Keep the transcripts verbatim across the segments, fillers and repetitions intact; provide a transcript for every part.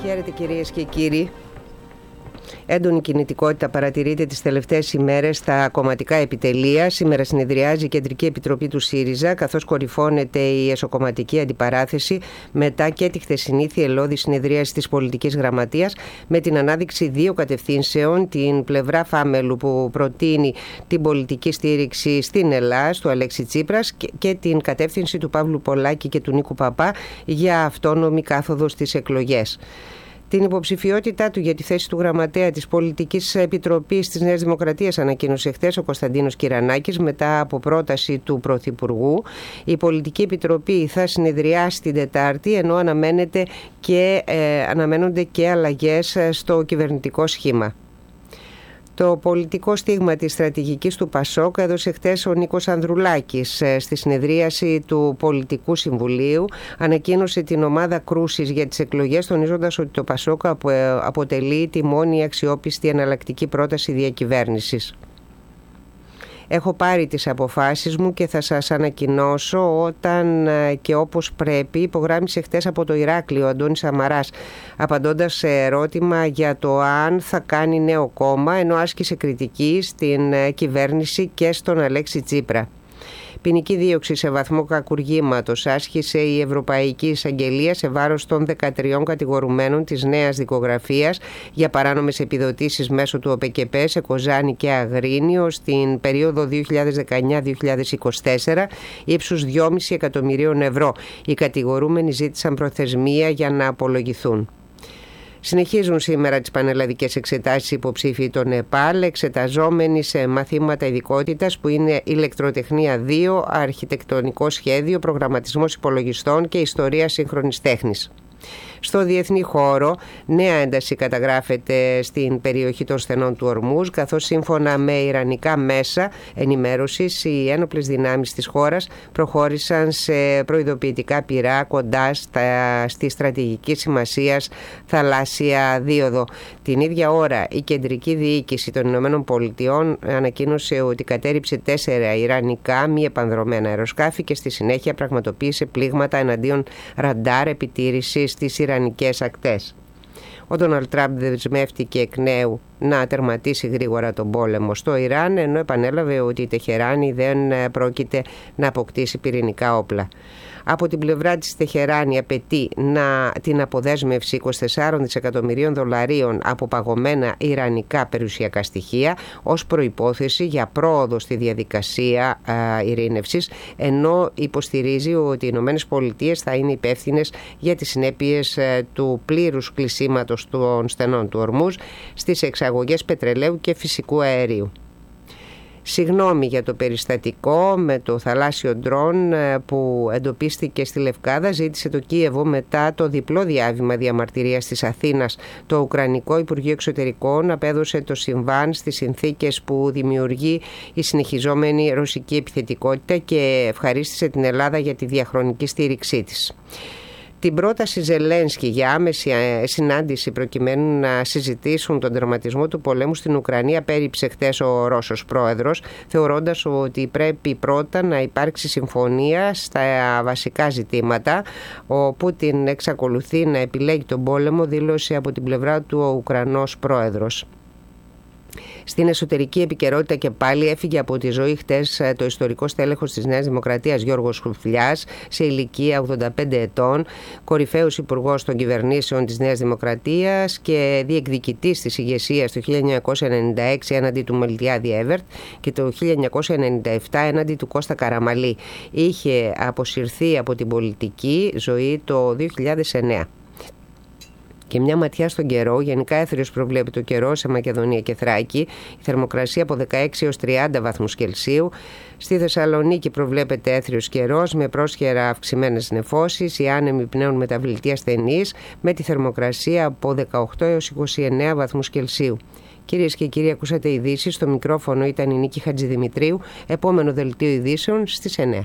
Χαίρετε κυρίες και κύριοι. Έντονη κινητικότητα παρατηρείται τις τελευταίες ημέρες στα κομματικά επιτελεία. Σήμερα συνεδριάζει η Κεντρική Επιτροπή του ΣΥΡΙΖΑ, καθώς κορυφώνεται η εσωκομματική αντιπαράθεση μετά και τη χθεσινή θυελλώδη συνεδρίαση της Πολιτικής Γραμματείας, με την ανάδειξη δύο κατευθύνσεων: την πλευρά Φάμελου που προτείνει την πολιτική στήριξη στην Ελλάδα του Αλέξη Τσίπρας και την κατεύθυνση του Παύλου Πολάκη και του Νίκου Παπά για αυτόνομη κάθοδο στις εκλογές. Την υποψηφιότητά του για τη θέση του γραμματέα της Πολιτικής Επιτροπής της Νέας Δημοκρατίας ανακοίνωσε χθες ο Κωνσταντίνος Κυρανάκης μετά από πρόταση του Πρωθυπουργού. Η Πολιτική Επιτροπή θα συνεδριάσει την Τετάρτη, ενώ αναμένεται και, ε, αναμένονται και αλλαγές στο κυβερνητικό σχήμα. Το πολιτικό στίγμα της στρατηγικής του ΠΑΣΟΚ έδωσε χτες ο Νίκος Ανδρουλάκης. Στη συνεδρίαση του Πολιτικού Συμβουλίου ανακοίνωσε την ομάδα κρούσης για τις εκλογές, τονίζοντας ότι το ΠΑΣΟΚ αποτελεί τη μόνη αξιόπιστη εναλλακτική πρόταση διακυβέρνησης. Έχω πάρει τις αποφάσεις μου και θα σας ανακοινώσω όταν και όπως πρέπει, υπογράμμισε χτες από το Ηράκλειο ο Αντώνης Σαμαράς, απαντώντας σε ερώτημα για το αν θα κάνει νέο κόμμα, ενώ άσκησε κριτική στην κυβέρνηση και στον Αλέξη Τσίπρα. Ποινική δίωξη σε βαθμό κακουργήματος άσκησε η Ευρωπαϊκή Εισαγγελία σε βάρος των δεκατριών κατηγορουμένων της νέας δικογραφίας για παράνομες επιδοτήσεις μέσω του ΟΠΕΚΕΠΕ σε Κοζάνη και Αγρίνιο στην περίοδο δύο χιλιάδες δεκαεννιά δύο χιλιάδες είκοσι τέσσερα ύψους δυόμισι εκατομμυρίων ευρώ. Οι κατηγορούμενοι ζήτησαν προθεσμία για να απολογηθούν. Συνεχίζουν σήμερα τις πανελλαδικές εξετάσεις υποψήφιοι των ΕΠΑΛ, εξεταζόμενοι σε μαθήματα ειδικότητας που είναι ηλεκτροτεχνία δύο, αρχιτεκτονικό σχέδιο, προγραμματισμός υπολογιστών και ιστορία σύγχρονης τέχνης. Στο διεθνή χώρο, νέα ένταση καταγράφεται στην περιοχή των στενών του Ορμούζ, καθώς σύμφωνα με ιρανικά μέσα ενημέρωσης οι ένοπλες δυνάμεις της χώρας προχώρησαν σε προειδοποιητικά πυρά κοντά στα, στη στρατηγική σημασίας θαλάσσια δίωδο. Την ίδια ώρα η κεντρική διοίκηση των Ηνωμένων Πολιτειών ανακοίνωσε ότι κατέρριψε τέσσερα ιρανικά μη επανδρωμένα αεροσκάφη και στη συνέχεια πραγματοποίησε πλήγματα εναντίον ραντάρ επιτήρησης στις ιρανικές ακτές. Ο Ντόναλντ Τραμπ δεσμεύτηκε εκ νέου να τερματίσει γρήγορα τον πόλεμο στο Ιράν, ενώ επανέλαβε ότι η Τεχεράνη δεν πρόκειται να αποκτήσει πυρηνικά όπλα. Από την πλευρά της Τεχεράνη απαιτεί να, την αποδέσμευση είκοσι τεσσάρων δισεκατομμυρίων δολαρίων από παγωμένα ιρανικά περιουσιακά στοιχεία ως προϋπόθεση για πρόοδο στη διαδικασία α, ειρήνευσης, ενώ υποστηρίζει ότι οι Ηνωμένες Πολιτείες θα είναι υπεύθυνες για τις συνέπειες α, του πλήρους κλεισίματος των στενών του Ορμούζ στις εξαγωγές πετρελαίου και φυσικού αερίου. Συγγνώμη για το περιστατικό με το θαλάσσιο ντρόν που εντοπίστηκε στη Λευκάδα, ζήτησε το Κίεβο μετά το διπλό διάβημα διαμαρτυρίας της Αθήνας. Το Ουκρανικό Υπουργείο Εξωτερικών απέδωσε το συμβάν στις συνθήκες που δημιουργεί η συνεχιζόμενη ρωσική επιθετικότητα και ευχαρίστησε την Ελλάδα για τη διαχρονική στήριξή της. Την πρόταση Ζελένσκι για άμεση συνάντηση προκειμένου να συζητήσουν τον τερματισμό του πολέμου στην Ουκρανία πέριψε χθες ο Ρώσος πρόεδρος, θεωρώντας ότι πρέπει πρώτα να υπάρξει συμφωνία στα βασικά ζητήματα. Ο Πούτιν εξακολουθεί να επιλέγει τον πόλεμο, δήλωσε από την πλευρά του ο Ουκρανός πρόεδρος. Στην εσωτερική επικαιρότητα και πάλι έφυγε από τη ζωή χτες το ιστορικό στέλεχος της Νέας Δημοκρατίας Γιώργος Χρουφλιάς σε ηλικία ογδόντα πέντε ετών, κορυφαίος υπουργός των κυβερνήσεων της Νέας Δημοκρατίας και διεκδικητής της ηγεσίας το χίλια εννιακόσια ενενήντα έξι έναντι του Μελτιάδη Έβερτ και το χίλια εννιακόσια ενενήντα επτά έναντι του Κώστα Καραμαλή. Είχε αποσυρθεί από την πολιτική ζωή το δύο χιλιάδες εννέα. Και μια ματιά στον καιρό. Γενικά έθριος προβλέπει το καιρό σε Μακεδονία και Θράκη. Η θερμοκρασία από δεκαέξι έως τριάντα βαθμούς Κελσίου. Στη Θεσσαλονίκη προβλέπεται έθριος καιρός με πρόσχερα αυξημένες νεφώσεις. Οι άνεμοι πνέουν μεταβλητή ασθενής με τη θερμοκρασία από δεκαοκτώ έως είκοσι εννέα βαθμούς Κελσίου. Κυρίες και κύριοι, ακούσατε ειδήσεις. Στο μικρόφωνο ήταν η Νίκη Χατζηδημητρίου. Επόμενο δελτίο ειδήσεων στις εννέα.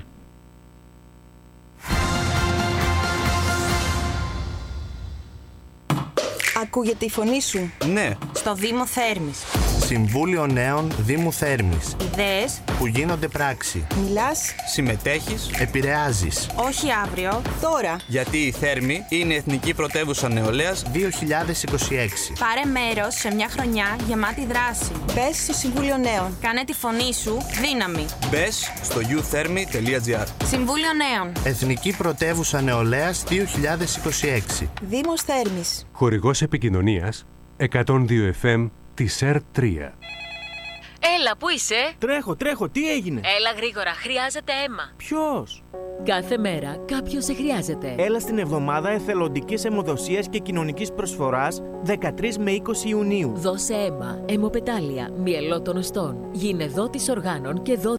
Ακούγεται η φωνή σου. Ναι. Στο Δήμο Θέρμης. Συμβούλιο Νέων Δήμου Θέρμης. Ιδέες που γίνονται πράξη. Μιλάς. Συμμετέχεις. Επηρεάζεις. Όχι αύριο, τώρα. Γιατί η Θέρμη είναι Εθνική Πρωτεύουσα Νεολαίας δύο χιλιάδες είκοσι έξι. Πάρε μέρος σε μια χρονιά γεμάτη δράση. Μπες στο Συμβούλιο Νέων. Κάνε τη φωνή σου δύναμη. Μπες στο γιου θέρμη τελεία τζι άρ. Συμβούλιο Νέων. Εθνική Πρωτεύουσα Νεολαίας δύο χιλιάδες είκοσι έξι. Δήμος Θέρμης. Χορηγός επικοινωνίας εκατόν δύο εφ εμ της ΕΡ τρία. Έλα, πού είσαι? Τρέχω, τρέχω, τι έγινε? Έλα γρήγορα, χρειάζεται αίμα. Ποιος? Κάθε μέρα κάποιος σε χρειάζεται. Έλα στην εβδομάδα εθελοντικής αιμοδοσίας και κοινωνικής προσφοράς δεκατρείς με είκοσι Ιουνίου. Δώσε αίμα, αιμοπετάλια, μυελό των οστών, γυναιδότης οργάνων και δόντια.